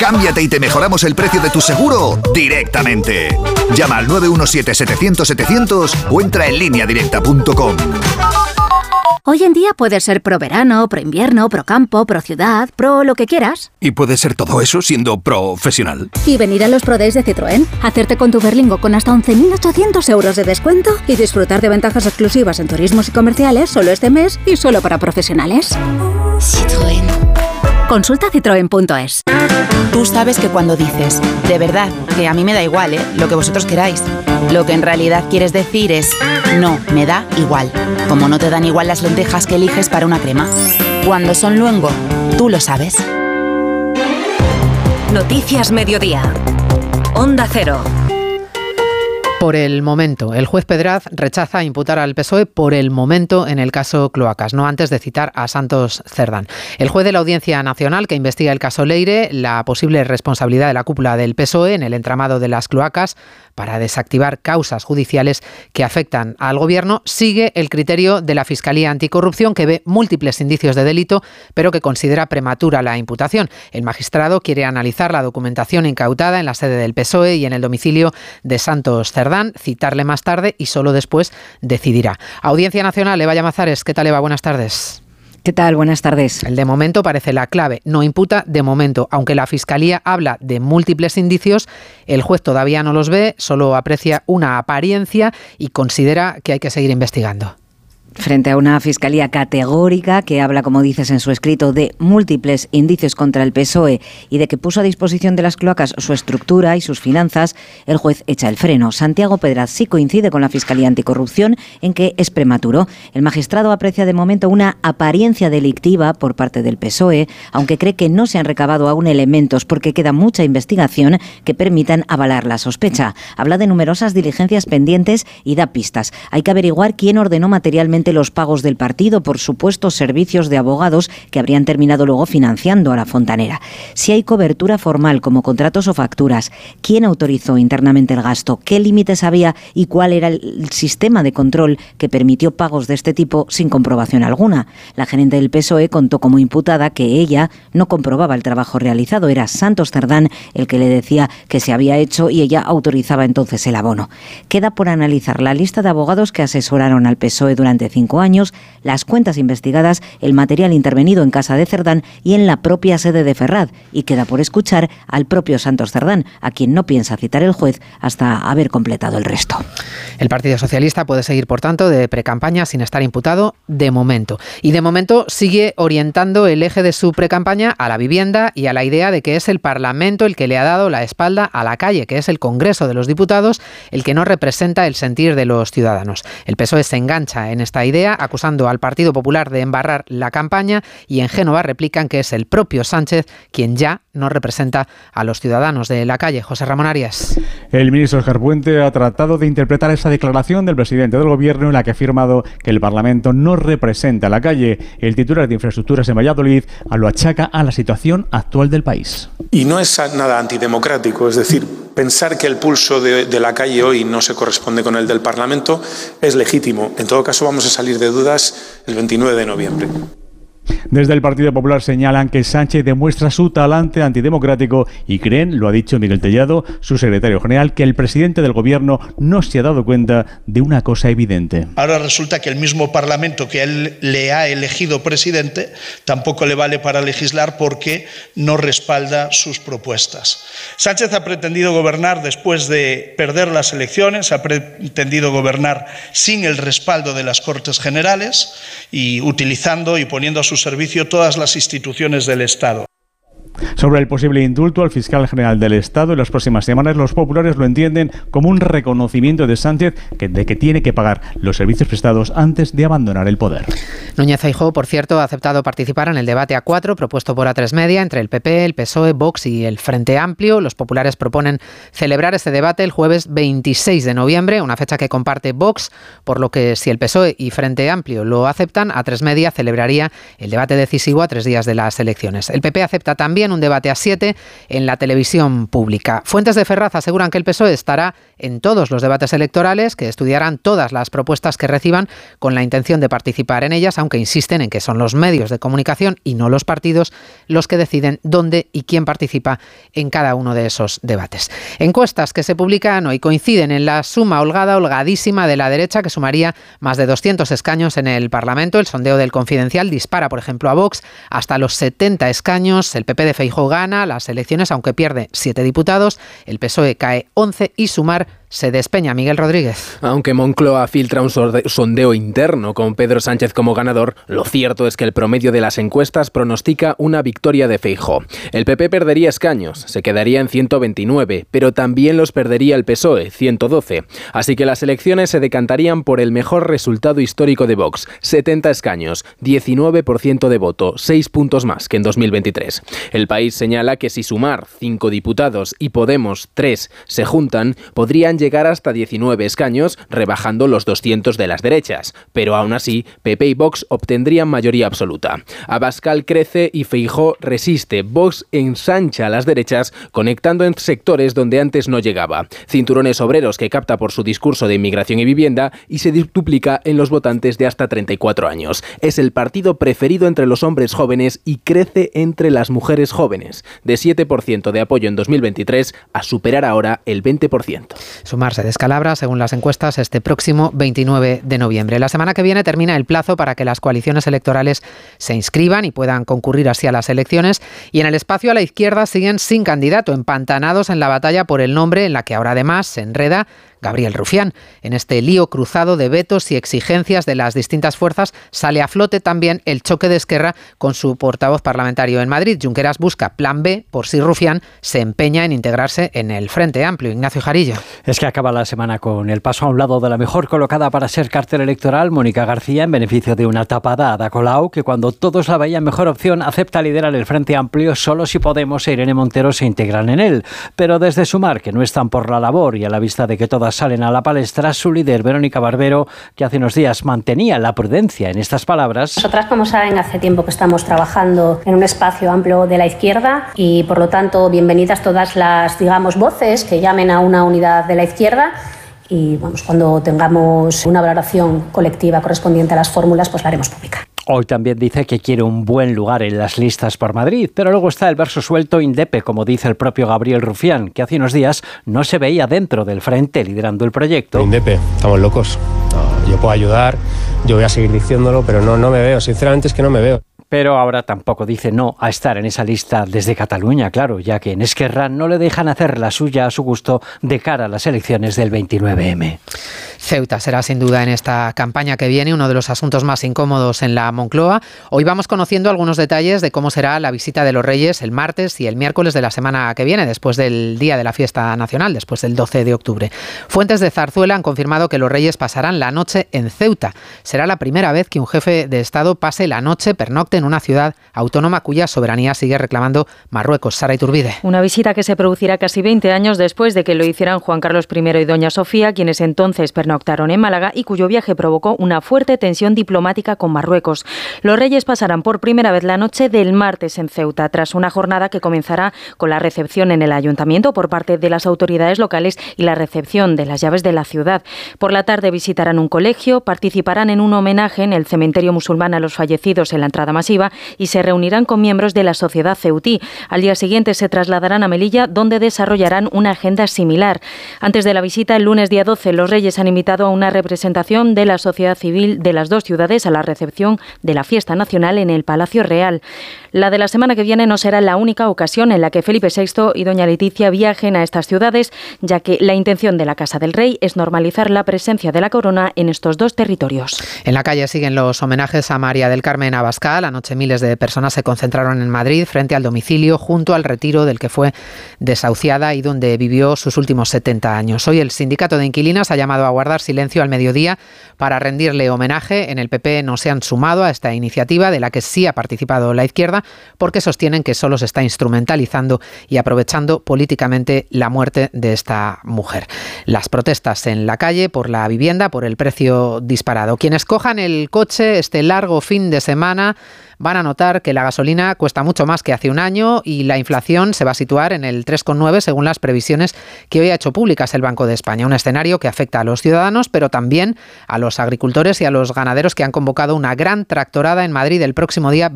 Cámbiate y te mejoramos el precio de tu seguro directamente. Llama al 917-700-700 o entra en lineadirecta.com. Hoy en día puedes ser pro verano, pro invierno, pro campo, pro ciudad, pro lo que quieras. Y puedes ser todo eso siendo profesional. Y venir a los Pro Days de Citroën, hacerte con tu Berlingo con hasta 11.800 euros de descuento y disfrutar de ventajas exclusivas en turismos y comerciales solo este mes y solo para profesionales. Citroën. Consulta citroen.es. Tú sabes que cuando dices, de verdad, que a mí me da igual, lo que vosotros queráis, lo que en realidad quieres decir es, no, me da igual. Como no te dan igual las lentejas que eliges para una crema. Cuando son luengo, tú lo sabes. Noticias Mediodía. Onda Cero. Por el momento, el juez Pedraz rechaza imputar al PSOE por el momento en el caso Cloacas, no antes de citar a Santos Cerdán. El juez de la Audiencia Nacional que investiga el caso Leire, la posible responsabilidad de la cúpula del PSOE en el entramado de las cloacas para desactivar causas judiciales que afectan al Gobierno, sigue el criterio de la Fiscalía Anticorrupción, que ve múltiples indicios de delito, pero que considera prematura la imputación. El magistrado quiere analizar la documentación incautada en la sede del PSOE y en el domicilio de Santos Cerdán, citarle más tarde y solo después decidirá. Audiencia Nacional, Eva Llamazares, ¿qué tal, Eva? Buenas tardes. ¿Qué tal? Buenas tardes. El de momento parece la clave. No imputa de momento. Aunque la Fiscalía habla de múltiples indicios, el juez todavía no los ve, solo aprecia una apariencia y considera que hay que seguir investigando. Frente a una fiscalía categórica que habla, como dices en su escrito, de múltiples indicios contra el PSOE y de que puso a disposición de las cloacas su estructura y sus finanzas, el juez echa el freno. Santiago Pedraz sí coincide con la Fiscalía Anticorrupción en que es prematuro. El magistrado aprecia de momento una apariencia delictiva por parte del PSOE, aunque cree que no se han recabado aún elementos porque queda mucha investigación que permitan avalar la sospecha. Habla de numerosas diligencias pendientes y da pistas. Hay que averiguar quién ordenó materialmente los pagos del partido por supuestos servicios de abogados que habrían terminado luego financiando a la fontanera. Si hay cobertura formal como contratos o facturas, quién autorizó internamente el gasto, qué límites había y cuál era el sistema de control que permitió pagos de este tipo sin comprobación alguna. La gerente del PSOE contó como imputada que ella no comprobaba el trabajo realizado, era Santos Cerdán el que le decía que se había hecho y ella autorizaba entonces el abono. Queda por analizar la lista de abogados que asesoraron al PSOE durante 5 años, las cuentas investigadas, el material intervenido en casa de Cerdán y en la propia sede de Ferraz. Y queda por escuchar al propio Santos Cerdán, a quien no piensa citar el juez hasta haber completado el resto. El Partido Socialista puede seguir, por tanto, de precampaña sin estar imputado de momento. Y de momento sigue orientando el eje de su precampaña a la vivienda y a la idea de que es el Parlamento el que le ha dado la espalda a la calle, que es el Congreso de los Diputados el que no representa el sentir de los ciudadanos. El PSOE se engancha en esta idea, acusando al Partido Popular de embarrar la campaña, y en Génova replican que es el propio Sánchez quien ya no representa a los ciudadanos de la calle. José Ramón Arias. El ministro Óscar Puente ha tratado de interpretar esa declaración del presidente del Gobierno en la que ha afirmado que el Parlamento no representa a la calle. El titular de Infraestructuras en Valladolid lo achaca a la situación actual del país. Y no es nada antidemocrático, es decir, pensar que el pulso de la calle hoy no se corresponde con el del Parlamento es legítimo. En todo caso, vamos a salir de dudas el 29 de noviembre. Desde el Partido Popular señalan que Sánchez demuestra su talante antidemocrático y creen, lo ha dicho Miguel Tellado, su secretario general, que el presidente del Gobierno no se ha dado cuenta de una cosa evidente. Ahora resulta que el mismo Parlamento que él le ha elegido presidente tampoco le vale para legislar porque no respalda sus propuestas. Sánchez ha pretendido gobernar después de perder las elecciones, ha pretendido gobernar sin el respaldo de las Cortes Generales y utilizando y poniendo a su servicio todas las instituciones del Estado. Sobre el posible indulto al fiscal general del Estado en las próximas semanas, los populares lo entienden como un reconocimiento de Sánchez de que tiene que pagar los servicios prestados antes de abandonar el poder. Núñez Feijóo, por cierto, ha aceptado participar en el debate a 4 propuesto por A3 Media entre el PP, el PSOE, Vox y el Frente Amplio. Los populares proponen celebrar este debate el jueves 26 de noviembre, una fecha que comparte Vox, por lo que si el PSOE y Frente Amplio lo aceptan, A3 Media celebraría el debate decisivo a 3 días de las elecciones. El PP acepta también también un debate a 7 en la televisión pública. Fuentes de Ferraz aseguran que el PSOE estará en todos los debates electorales, que estudiarán todas las propuestas que reciban con la intención de participar en ellas, aunque insisten en que son los medios de comunicación y no los partidos los que deciden dónde y quién participa en cada uno de esos debates. Encuestas que se publican hoy coinciden en la suma holgadísima de la derecha, que sumaría más de 200 escaños en el Parlamento. El sondeo del Confidencial dispara, por ejemplo, a Vox hasta los 70 escaños. El PP de Feijóo gana las elecciones, aunque pierde 7 diputados. El PSOE cae 11 y Sumar se despeña. Miguel Rodríguez. Aunque Moncloa filtra un sondeo interno con Pedro Sánchez como ganador, lo cierto es que el promedio de las encuestas pronostica una victoria de Feijóo. El PP perdería escaños, se quedaría en 129, pero también los perdería el PSOE, 112. Así que las elecciones se decantarían por el mejor resultado histórico de Vox, 70 escaños, 19% de voto, 6 puntos más que en 2023. El País señala que si Sumar 5 diputados y Podemos 3 se juntan, podrían llegar hasta 19 escaños, rebajando los 200 de las derechas. Pero aún así, PP y Vox obtendrían mayoría absoluta. Abascal crece y Feijóo resiste. Vox ensancha a las derechas, conectando en sectores donde antes no llegaba. Cinturones obreros que capta por su discurso de inmigración y vivienda y se duplica en los votantes de hasta 34 años. Es el partido preferido entre los hombres jóvenes y crece entre las mujeres jóvenes. De 7% de apoyo en 2023 a superar ahora el 20%. Sumar se descalabra, según las encuestas, este próximo 29 de noviembre. La semana que viene termina el plazo para que las coaliciones electorales se inscriban y puedan concurrir así a las elecciones. Y en el espacio a la izquierda siguen sin candidato, empantanados en la batalla por el nombre, en la que ahora además se enreda Gabriel Rufián. En este lío cruzado de vetos y exigencias de las distintas fuerzas sale a flote también el choque de Esquerra con su portavoz parlamentario en Madrid. Junqueras busca plan B por si Rufián se empeña en integrarse en el Frente Amplio. Ignacio Jarillo. Es que acaba la semana con el paso a un lado de la mejor colocada para ser cartel electoral, Mónica García, en beneficio de una tapada a Ada Colau, que cuando todos la veían mejor opción acepta liderar el Frente Amplio solo si Podemos e Irene Montero se integran en él. Pero desde Sumar, que no están por la labor y a la vista de que todas salen a la palestra, su líder Verónica Barbero, que hace unos días mantenía la prudencia en estas palabras. Nosotras, como saben, hace tiempo que estamos trabajando en un espacio amplio de la izquierda y, por lo tanto, bienvenidas todas las, voces que llamen a una unidad de la izquierda. Y cuando tengamos una valoración colectiva correspondiente a las fórmulas, pues la haremos pública. Hoy también dice que quiere un buen lugar en las listas por Madrid, pero luego está el verso suelto indepe, como dice el propio Gabriel Rufián, que hace unos días no se veía dentro del frente liderando el proyecto. Indepe, estamos locos. No, yo puedo ayudar, yo voy a seguir diciéndolo, pero no me veo, sinceramente es que no me veo. Pero ahora tampoco dice no a estar en esa lista desde Cataluña, claro, ya que en Esquerra no le dejan hacer la suya a su gusto de cara a las elecciones del 29M. Ceuta será sin duda en esta campaña que viene uno de los asuntos más incómodos en la Moncloa. Hoy vamos conociendo algunos detalles de cómo será la visita de los Reyes el martes y el miércoles de la semana que viene, después del día de la fiesta nacional, después del 12 de octubre. Fuentes de Zarzuela han confirmado que los Reyes pasarán la noche en Ceuta. Será la primera vez que un jefe de Estado pase la noche, pernocte en una ciudad autónoma cuya soberanía sigue reclamando Marruecos. Sara Iturbide. Una visita que se producirá casi 20 años después de que lo hicieran Juan Carlos I y doña Sofía, quienes entonces pernoctaron en Málaga y cuyo viaje provocó una fuerte tensión diplomática con Marruecos. Los Reyes pasarán por primera vez la noche del martes en Ceuta, tras una jornada que comenzará con la recepción en el ayuntamiento por parte de las autoridades locales y la recepción de las llaves de la ciudad. Por la tarde visitarán un colegio, participarán en un homenaje en el cementerio musulmán a los fallecidos en la entrada masiva y se reunirán con miembros de la sociedad ceutí. Al día siguiente se trasladarán a Melilla, donde desarrollarán una agenda similar. Antes de la visita, el lunes día 12, los Reyes han invitado a una representación de la sociedad civil de las dos ciudades a la recepción de la fiesta nacional en el Palacio Real. La de la semana que viene no será la única ocasión en la que Felipe VI y doña Leticia viajen a estas ciudades, ya que la intención de la Casa del Rey es normalizar la presencia de la corona en estos dos territorios. En la calle siguen los homenajes a María del Carmen Abascal. Anoche miles de personas se concentraron en Madrid frente al domicilio junto al retiro del que fue desahuciada y donde vivió sus últimos 70 años. Hoy el sindicato de inquilinas ha llamado a guardar silencio al mediodía para rendirle homenaje. En el PP no se han sumado a esta iniciativa, de la que sí ha participado la izquierda, porque sostienen que solo se está instrumentalizando y aprovechando políticamente la muerte de esta mujer. Las protestas en la calle por la vivienda, por el precio disparado. Quienes cojan el coche este largo fin de semana van a notar que la gasolina cuesta mucho más que hace un año y la inflación se va a situar en el 3,9 según las previsiones que hoy ha hecho públicas el Banco de España. Un escenario que afecta a los ciudadanos, pero también a los agricultores y a los ganaderos que han convocado una gran tractorada en Madrid el próximo día